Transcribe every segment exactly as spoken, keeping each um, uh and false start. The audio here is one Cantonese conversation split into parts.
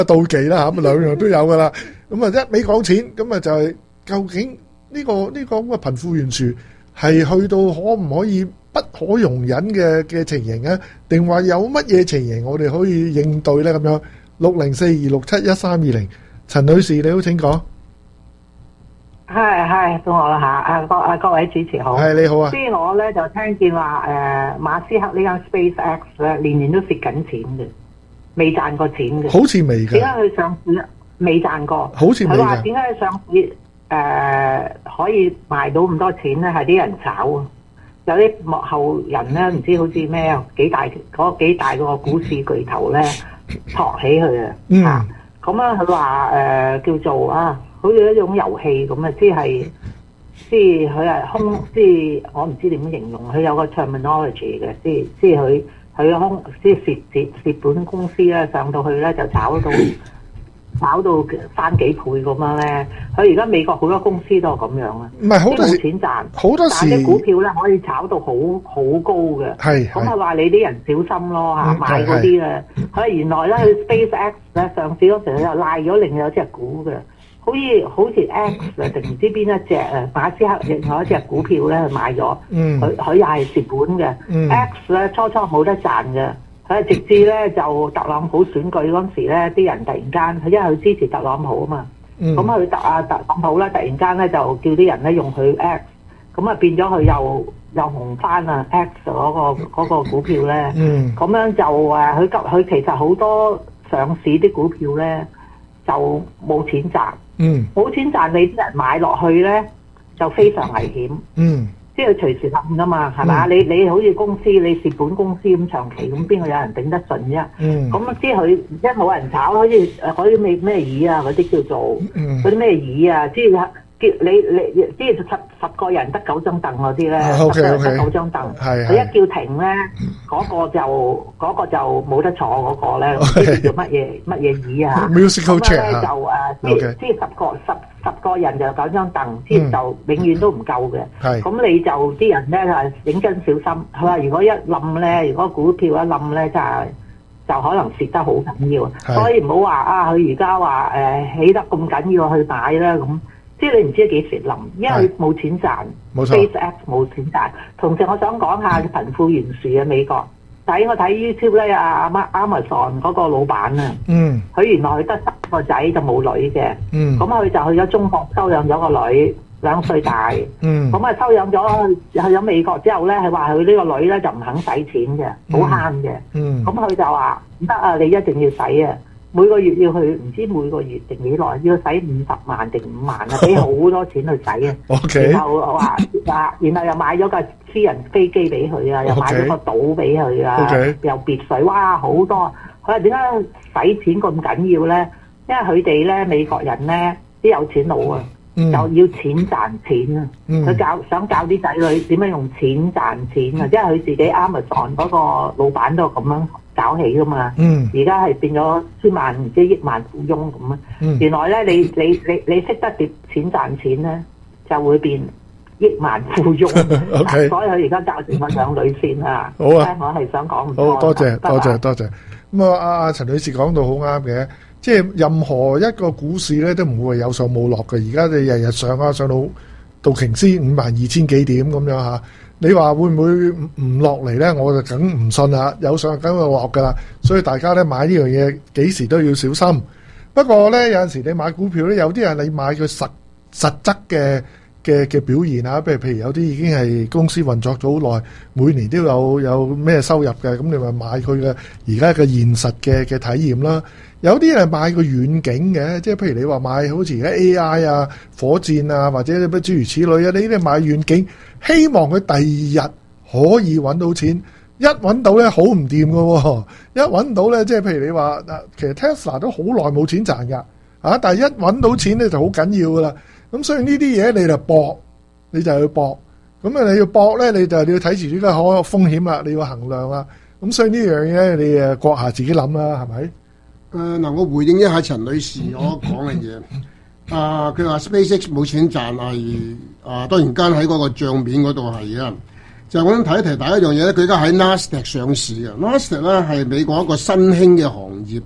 妒忌啦嚇，咁兩樣都有噶啦。咁啊一味講錢，咁啊就係究竟呢個呢個咁嘅貧富懸殊係去到可唔可以不可容忍嘅嘅情形咧？定話有乜嘢情形我哋可以應對咧？咁樣六零四二六七一三二零，陳女士你好，請講。 係係，到我啦嚇！啊各啊各位主持好。 係你好啊。 即係我咧就聽見話誒馬斯克呢間 SpaceX 咧年年都蝕緊錢嘅，未賺過錢嘅。 好似未㗎。 點解佢上市未賺過？ 好似未㗎。 佢話點解佢上市誒、呃、可以賣到咁多錢咧？係啲人炒啊！有啲幕後人咧，唔知好似咩幾大嗰幾大個股市巨頭咧，托起佢啊！ 嗯。 啊，咁啊，佢話誒叫做啊。好似一種遊戲咁啊，即係即係佢係空，即係我唔知點樣形容，佢有個 terminology 嘅，即係即係佢佢空，即係蝕蝕蝕本公司咧，上到去咧就炒到炒到翻幾倍咁樣咧。佢而家美國好多公司都係咁樣啊， 唔係好多時冇錢賺， 好多時啲股票咧可以炒到好好高嘅。 係咁係話你啲人小心咯嚇， 嗯買嗰啲咧。佢原來咧，佢 SpaceX 咧上市嗰時佢又賴咗另有隻股嘅。好似好似 X 啊，定唔知邊一隻啊？馬斯克另外一隻股票咧，佢買咗，佢佢又係蝕本嘅。 嗯、 X 咧初初冇得賺嘅，佢係直至咧就特朗普選舉嗰陣時咧，啲人突然間，佢因為佢支持特朗普啊嘛，咁佢特啊特朗普咧突然間咧就叫啲人咧用佢 X，咁啊變咗佢又又紅翻啊 X 嗰個嗰個股票咧，咁、嗯、樣就誒佢佢其實好多上市啲股票咧就冇錢賺。 嗯， 冇錢賺，你啲人買落去咧就非常危險。 嗯， 即係隨時冧噶嘛，係嘛、嗯？你你好似公司，你蝕本公司咁長期，咁邊個有人頂得順啫？嗯，咁即係佢一冇人炒，好似誒嗰啲咩咩椅啊，嗰啲叫做嗰啲咩椅啊，即係叫你你即係十十個人得九張凳嗰啲咧，十個人得九張凳，佢一叫停咧，嗰、嗰個就嗰、嗰個就冇得坐嗰個咧，唔知叫乜嘢乜嘢椅啊 musical chair 咧就誒，即係即係十個十十個人就九張凳，即係就永遠都唔夠嘅。咁你就啲人咧係認真小心，佢話如果一冧咧，如果股票一冧咧，就係就可能蝕得好緊要，所以唔好話啊，佢而家話誒起得咁緊要去買啦咁。即係你唔知幾時冧，因為冇錢賺，SpaceX 冇錢賺。同時我想講下貧富懸殊嘅美國。睇我睇 YouTube 咧，阿阿 Amazon 嗰個老闆啊，嗯，佢原來佢得十個仔就冇女嘅，嗯，咁佢就去咗中國收養咗個女，兩歲大，嗯，咁啊收養咗去咗美國之後咧，佢話佢呢個女咧就唔肯使錢嘅，好慳嘅，嗯，咁佢就話唔得啊，你一定要使啊！每個月要去唔知每個月定幾耐，要使五十萬定五萬啊，俾好多錢去使啊。Okay. 然後話啊，然後又買咗架私人飛機俾佢啊， okay. 又買咗個島俾佢啊，okay. 又別墅，哇好多。佢話點解使錢咁緊要咧？因為佢哋咧美國人咧啲有錢佬啊，嗯、就要錢賺錢啊。佢、嗯、教想教啲仔女點樣用錢賺錢啊，因為佢自己 Amazon 嗰個老闆都係咁樣搞起噶嘛，而家係變咗千萬唔知億萬富翁咁啊！嗯、原來咧，你你你你識得點錢賺錢咧，就會變億萬富翁。okay. 所以佢而家教住我兩女先啊！好啊，我係想講唔多。 好多謝多謝多謝。咁啊，阿阿陳女士講到好啱嘅，即係任何一個股市咧都唔會有上冇落嘅。而家你日日上啊，上到道瓊斯五萬二千幾點咁樣嚇。你話會唔會唔落嚟咧？我就梗唔信啦，有上梗會落噶啦。所以大家咧買呢樣嘢幾時都要小心。不過咧有陣時你買股票咧，有啲人你買佢實實質嘅嘅嘅表現啊，譬如譬如有啲已經係公司運作咗好耐，每年都有有咩收入嘅，咁你咪買佢嘅而家嘅現實嘅嘅體驗啦。有啲人買個遠景嘅，即係譬如你話買好似而家 A I 啊、火箭啊，或者乜諸如此類啊，你呢啲買遠景，希望佢第二日可以揾到錢。一揾到咧好唔掂㗎喎，一揾到咧即係譬如你話，其實 Tesla 都好耐冇錢賺㗎，啊！但係一揾到錢咧就好緊要㗎啦。咁所以呢啲嘢你就搏，你就要搏。咁啊你要搏咧，你就你要睇住呢個可風險啦，你要衡量啦。咁所以呢樣嘢你誒閣下自己諗啦，係咪？ 誒嗱、呃，我回應一下陳女士我講嘅嘢。啊，佢話 SpaceX 冇錢賺係啊，當然間喺嗰個帳面嗰度係啊。就係我想提一提大家一樣嘢咧，佢而家喺 Nasdaq 上市啊。Nasdaq 咧係美國一個新興嘅行業，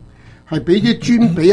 係俾啲專俾